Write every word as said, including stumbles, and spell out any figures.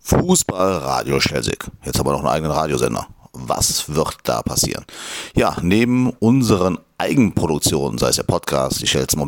Fußballradio Schelsig. Jetzt haben wir noch einen eigenen Radiosender. Was wird da passieren? Ja, neben unseren Eigenproduktionen, sei es der Podcast, die Schelz